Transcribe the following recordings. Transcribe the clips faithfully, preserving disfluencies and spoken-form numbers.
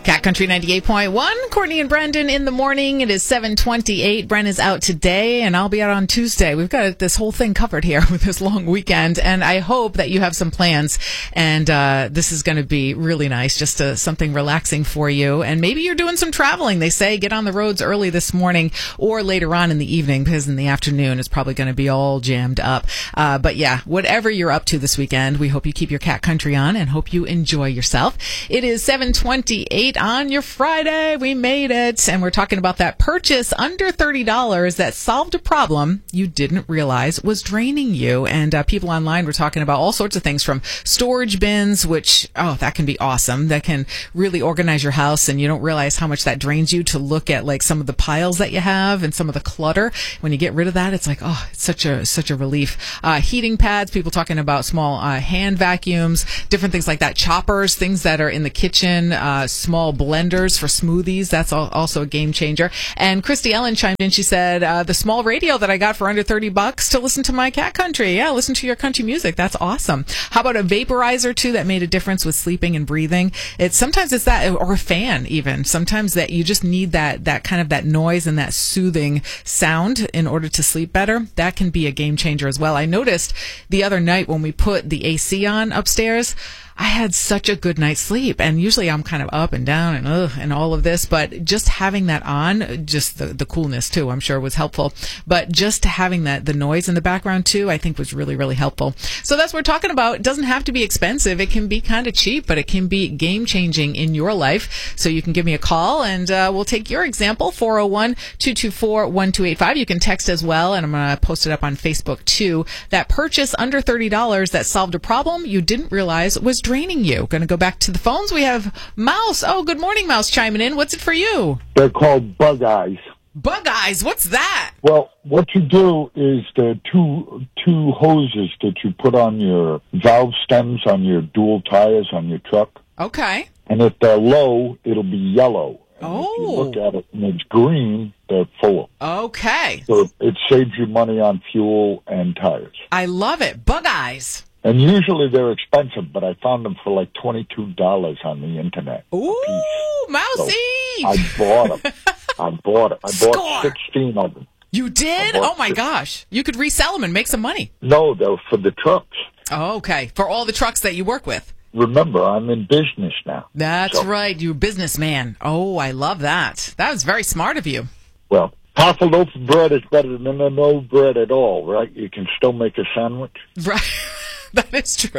Cat Country ninety-eight point one, Courtney and Brendan in the morning. It is seven twenty-eight. Bren is out today, and I'll be out on Tuesday. We've got this whole thing covered here with this long weekend, and I hope that you have some plans, and uh, this is going to be really nice, just uh, something relaxing for you. And maybe you're doing some traveling. They say get on the roads early this morning or later on in the evening, because in the afternoon it's probably going to be all jammed up. Uh, but yeah, whatever you're up to this weekend, we hope you keep your Cat Country on and hope you enjoy yourself. It is seven twenty-eight on your Friday. We made it. And we're talking about that purchase under thirty dollars that solved a problem you didn't realize was draining you. And uh, people online were talking about all sorts of things, from storage bins, which, oh, that can be awesome. That can really organize your house, and you don't realize how much that drains you to look at like some of the piles that you have and some of the clutter. When you get rid of that, it's like, oh, it's such a such a relief. Uh, heating pads, people talking about small uh, hand vacuums, different things like that. Choppers, things that are in the kitchen, uh, small blenders for smoothies. That's all, also a game changer. And Christy Ellen chimed in. She said, uh, the small radio that I got for under thirty bucks to listen to my Cat Country. Yeah, listen to your country music. That's awesome. How about a vaporizer too that made a difference with sleeping and breathing? It's sometimes it's that, or a fan even. Sometimes that you just need that, that kind of that noise and that soothing sound in order to sleep better. That can be a game changer as well. I noticed the other night when we put the A C on upstairs, I had such a good night's sleep, and usually I'm kind of up and down and ugh, and all of this, but just having that on, just the, the coolness too, I'm sure was helpful, but just having that, the noise in the background too, I think was really, really helpful. So that's what we're talking about. It doesn't have to be expensive. It can be kind of cheap, but it can be game changing in your life. So you can give me a call, and uh, we'll take your example, four oh one, two two four, one two eight five. You can text as well, and I'm going to post it up on Facebook too. That purchase under thirty dollars that solved a problem you didn't realize was draining you. Going to go back to the phones. We have Mouse. Oh, good morning, Mouse, chiming in. What's it for you? They're called bug eyes. Bug eyes? What's that? Well, what you do is the two two hoses that you put on your valve stems on your dual tires on your truck. Okay. And if they're low, it'll be yellow. And oh. If you look at it and it's green, they're full. Okay. So it saves you money on fuel and tires. I love it. Bug eyes. And usually they're expensive, but I found them for like twenty-two dollars on the internet. Ooh, Mousy! So I bought them. I bought it. I Score. bought sixteen of them. You did? Oh, my sixteen. gosh. You could resell them and make some money. No, they're for the trucks. Oh, okay. For all the trucks that you work with. Remember, I'm in business now. That's so. right. You're a businessman. Oh, I love that. That was very smart of you. Well, half a loaf of bread is better than no bread at all, right? You can still make a sandwich. Right. That is true.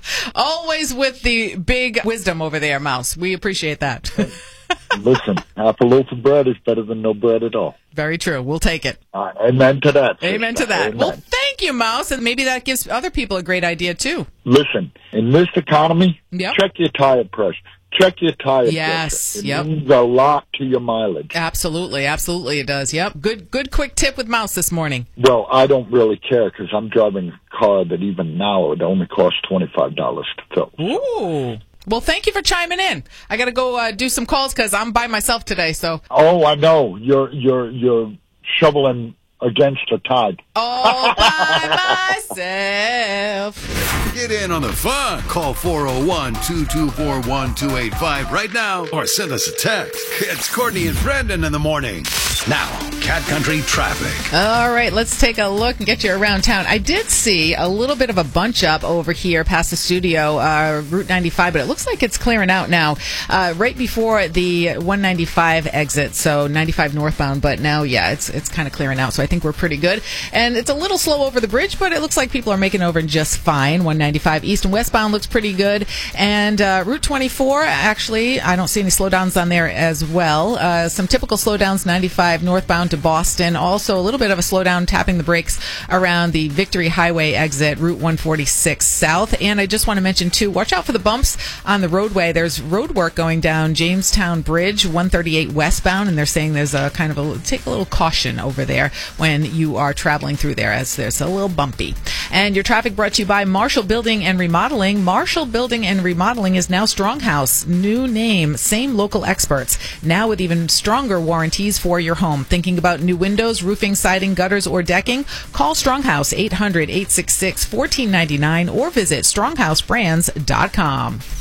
Always with the big wisdom over there, Mouse. We appreciate that. Listen, half a loaf of bread is better than no bread at all. Very true. We'll take it. Uh, amen to that. Amen sister. to that. Amen. Well, thank you, Mouse. And maybe that gives other people a great idea, too. Listen, in this economy, yep. check your tire pressure. Check your tire yes, pressure. It yep. means a lot to your mileage. Absolutely, absolutely it does. Yep. Good good quick tip with Mouse this morning. Well, I don't really care because I'm driving a car that even now it only costs twenty-five dollars to fill. Ooh. Well, thank you for chiming in. I got to go uh, do some calls because I'm by myself today. So. Oh, I know. You're you're you're shoveling against the tide. All by myself. Get in on the fun. Call four oh one, two two four, one two eight five right now or send us a text. It's Courtney and Brendan in the morning. Now, Cat Country traffic. All right, let's take a look and get you around town. I did see a little bit of a bunch up over here past the studio, uh, Route ninety-five, but it looks like it's clearing out now, uh, right before the one ninety-five exit, so ninety-five northbound, but now, yeah, it's it's kind of clearing out, so I think we're pretty good. And it's a little slow over the bridge, but it looks like people are making over just fine. one ninety-five east and westbound looks pretty good. And uh, Route twenty-four, actually, I don't see any slowdowns on there as well. Uh, some typical slowdowns, ninety-five northbound to Boston. Also, a little bit of a slowdown, tapping the brakes around the Victory Highway exit, Route one forty-six south. And I just want to mention, too, watch out for the bumps on the roadway. There's road work going down Jamestown Bridge, one thirty-eight westbound, and they're saying there's a kind of a, take a little caution over there when you are traveling through there, as there's a little bumpy. And your traffic brought to you by Marshall Building and Remodeling. Marshall Building and Remodeling is now Stronghouse. New name, same local experts. Now with even stronger warranties for your home. Thinking about new windows, roofing, siding, gutters, or decking? Call Stronghouse, eight hundred, eight six six, one four nine nine or visit stronghouse brands dot com.